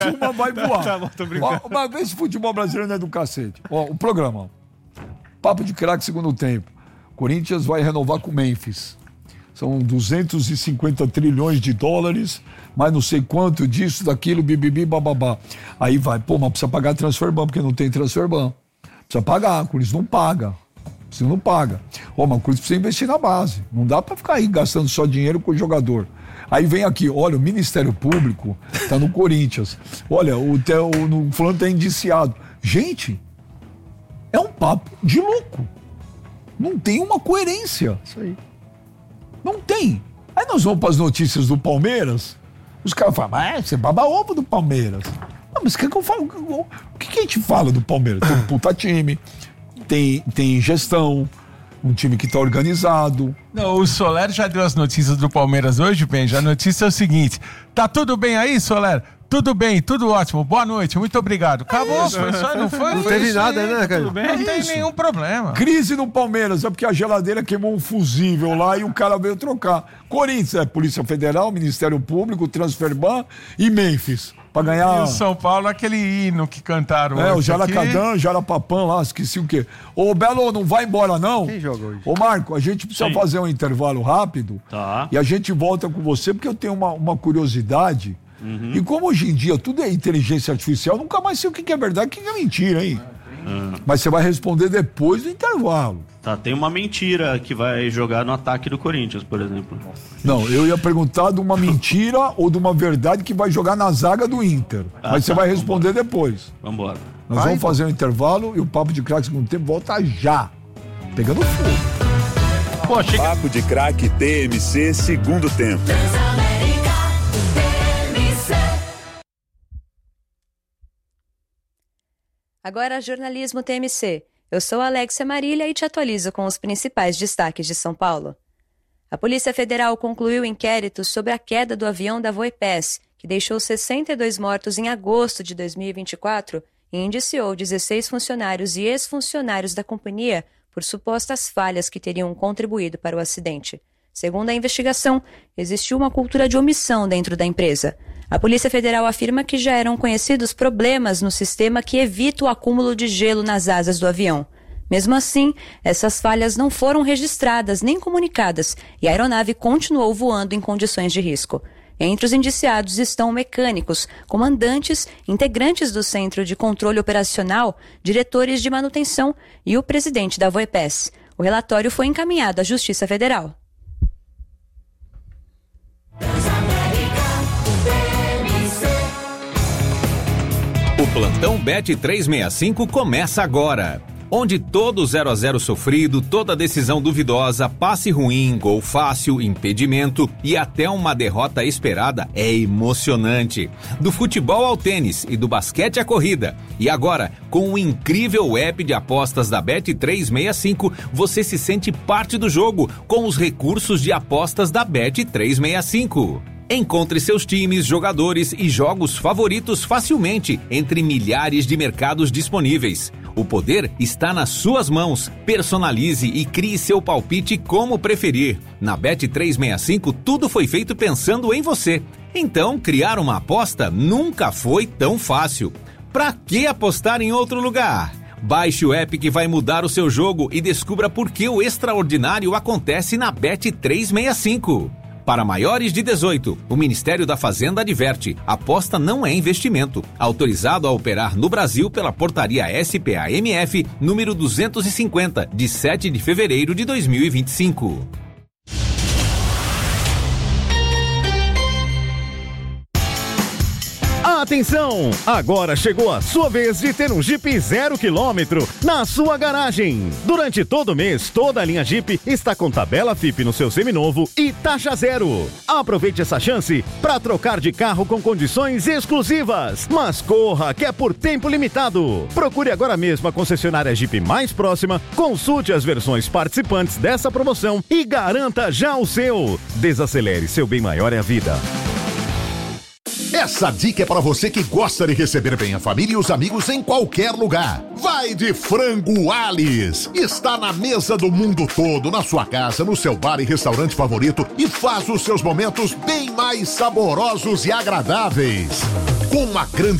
turma vai voar. Tá bom, tô brincando. Ó, uma vez futebol brasileiro não é do cacete. Ó, o programa. Papo de craque segundo tempo. Corinthians vai renovar com o Memphis. São 250 trilhões de dólares, mais não sei quanto disso, daquilo, bibibi, bababá. Aí vai, mas precisa pagar transfer ban, porque não tem transfer ban. Precisa pagar, o Corinthians não paga. Você não paga. Mas o Corinthians precisa investir na base. Não dá pra ficar aí gastando só dinheiro com o jogador. Aí vem aqui, olha, o Ministério Público tá no Corinthians. Olha, o fulano tá indiciado. Gente, é um papo de louco. Não tem uma coerência. Isso aí. Não tem. Aí nós vamos para as notícias do Palmeiras, os caras falam, mas você baba ovo do Palmeiras. Não, mas o que eu falo? O que a gente fala do Palmeiras? Tem um puta time, tem gestão, um time que tá organizado. Não, o Soler já deu as notícias do Palmeiras hoje, Benja. A notícia é o seguinte: tá tudo bem aí, Soler? Tudo bem, tudo ótimo. Boa noite, muito obrigado. Acabou, foi só, não foi? Não teve nada, né, cara? Tudo bem, não tem nenhum problema. Crise no Palmeiras, é porque a geladeira queimou um fusível lá e o cara veio trocar. Corinthians é Polícia Federal, Ministério Público, Transferban e Memphis. Pra ganhar... E o São Paulo, aquele hino que cantaram hoje. O Jaracadã, Jarapapã lá, esqueci o quê. Ô, Belo, não vai embora, não? Quem joga hoje? Ô, Marco, a gente precisa fazer um intervalo rápido. Tá. E a gente volta com você, porque eu tenho uma curiosidade. E como hoje em dia tudo é inteligência artificial, nunca mais sei o que é verdade e o que é mentira, hein? Mas você vai responder depois do intervalo. Tá, tem uma mentira que vai jogar no ataque do Corinthians, por exemplo. Não, eu ia perguntar de uma mentira ou de uma verdade que vai jogar na zaga do Inter. Mas você vai responder depois. Vambora. Nós vamos fazer um intervalo e o Papo de Craque segundo tempo volta já. Pegando fogo. Pô, chega... Papo de Craque TMC segundo tempo. Agora, Jornalismo TMC. Eu sou Alexia Marília e te atualizo com os principais destaques de São Paulo. A Polícia Federal concluiu inquérito sobre a queda do avião da Voipes, que deixou 62 mortos em agosto de 2024 e indiciou 16 funcionários e ex-funcionários da companhia por supostas falhas que teriam contribuído para o acidente. Segundo a investigação, existiu uma cultura de omissão dentro da empresa. A Polícia Federal afirma que já eram conhecidos problemas no sistema que evita o acúmulo de gelo nas asas do avião. Mesmo assim, essas falhas não foram registradas nem comunicadas e a aeronave continuou voando em condições de risco. Entre os indiciados estão mecânicos, comandantes, integrantes do Centro de Controle Operacional, diretores de manutenção e o presidente da Voipes. O relatório foi encaminhado à Justiça Federal. O plantão Bet 365 começa agora. Onde todo 0-0 sofrido, toda decisão duvidosa, passe ruim, gol fácil, impedimento e até uma derrota esperada é emocionante. Do futebol ao tênis e do basquete à corrida. E agora, com o incrível app de apostas da Bet365, você se sente parte do jogo com os recursos de apostas da Bet365. Encontre seus times, jogadores e jogos favoritos facilmente entre milhares de mercados disponíveis. O poder está nas suas mãos. Personalize e crie seu palpite como preferir. Na Bet365, tudo foi feito pensando em você. Então, criar uma aposta nunca foi tão fácil. Pra que apostar em outro lugar? Baixe o app que vai mudar o seu jogo e descubra por que o extraordinário acontece na Bet365. Para maiores de 18, o Ministério da Fazenda adverte: aposta não é investimento. Autorizado a operar no Brasil pela Portaria SPA-MF, número 250, de 7 de fevereiro de 2025. Atenção! Agora chegou a sua vez de ter um Jeep 0 km na sua garagem. Durante todo o mês, toda a linha Jeep está com tabela FIP no seu seminovo e taxa zero. Aproveite essa chance para trocar de carro com condições exclusivas. Mas corra, que é por tempo limitado. Procure agora mesmo a concessionária Jeep mais próxima, consulte as versões participantes dessa promoção e garanta já o seu. Desacelere, seu bem maior é a vida. Essa dica é para você que gosta de receber bem a família e os amigos em qualquer lugar. Vai de Frango Alice. Está na mesa do mundo todo, na sua casa, no seu bar e restaurante favorito e faz os seus momentos bem mais saborosos e agradáveis. com uma grande